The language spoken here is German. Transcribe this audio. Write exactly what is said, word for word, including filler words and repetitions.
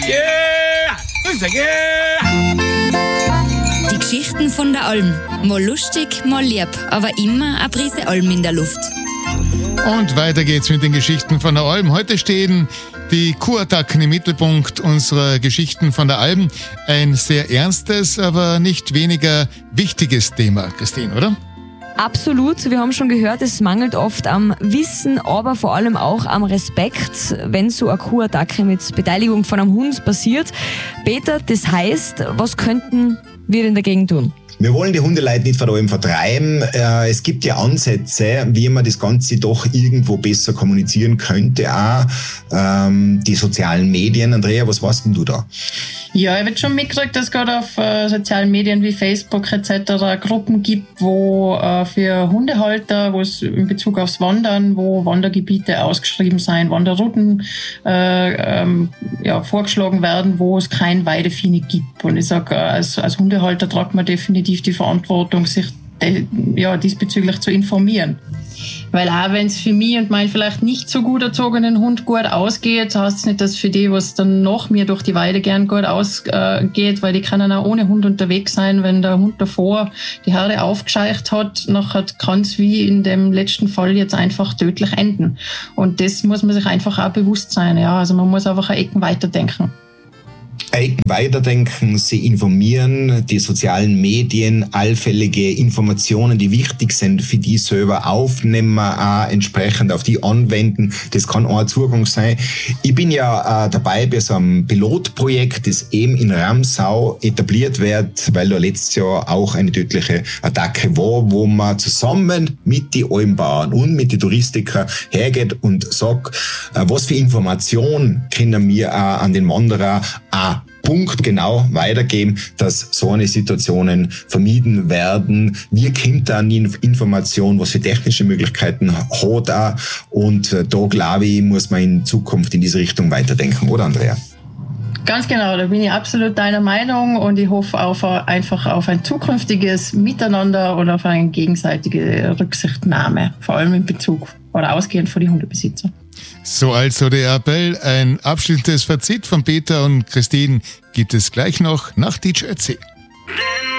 Yeah! Yeah! Die Geschichten von der Alm. Mal lustig, mal lieb, aber immer eine Prise Alm in der Luft. Und weiter geht's mit den Geschichten von der Alm. Heute stehen die Kurattacken im Mittelpunkt unserer Geschichten von der Alm. Ein sehr ernstes, aber nicht weniger wichtiges Thema, Christine, oder? Absolut. Wir haben schon gehört, es mangelt oft am Wissen, aber vor allem auch am Respekt, wenn so eine Kurattacke mit Beteiligung von einem Hund passiert. Peter, das heißt, was könnten wir denn dagegen tun? Wir wollen die Hundeleute nicht vor allem vertreiben. Es gibt ja Ansätze, wie man das Ganze doch irgendwo besser kommunizieren könnte. Auch ähm, die sozialen Medien. Andrea, was weißt denn du da? Ja, ich habe schon mitgekriegt, dass es gerade auf äh, sozialen Medien wie Facebook et cetera Gruppen gibt, wo äh, für Hundehalter, wo es in Bezug aufs Wandern, wo Wandergebiete ausgeschrieben sind, Wanderrouten äh, ähm, ja, vorgeschlagen werden, wo es kein Weidevieh nicht gibt. Und ich sage, als, als Hundehalter tragt man definitiv die Verantwortung, sich de, ja, diesbezüglich zu informieren. Weil auch wenn es für mich und meinen vielleicht nicht so gut erzogenen Hund gut ausgeht, heißt es nicht, dass für die, was dann nach mir durch die Weide gern gut ausgeht, weil die können auch ohne Hund unterwegs sein, wenn der Hund davor die Herde aufgescheucht hat, nachher kann es wie in dem letzten Fall jetzt einfach tödlich enden. Und das muss man sich einfach auch bewusst sein. Ja? Also man muss einfach ein Ecken weiterdenken. Weiterdenken, sie informieren, die sozialen Medien, allfällige Informationen, die wichtig sind, für die selber aufnehmen, auch entsprechend auf die anwenden. Das kann auch ein Zugang sein. Ich bin ja äh, dabei bei so einem Pilotprojekt, das eben in Ramsau etabliert wird, weil da letztes Jahr auch eine tödliche Attacke war, wo man zusammen mit den Almbauern und mit den Touristikern hergeht und sagt, äh, was für Informationen können wir äh, an den Wanderer auch punktgenau weitergeben, dass so eine Situationen vermieden werden. Wie kommt da an die Information, was für technische Möglichkeiten hat er? Und da, glaube ich, muss man in Zukunft in diese Richtung weiterdenken, oder Andrea? Ganz genau, da bin ich absolut deiner Meinung und ich hoffe auf, einfach auf ein zukünftiges Miteinander und auf eine gegenseitige Rücksichtnahme, vor allem in Bezug oder ausgehend von den Hundebesitzern. So also der Appell, ein abschließendes Fazit von Peter und Christine gibt es gleich noch nach D J C.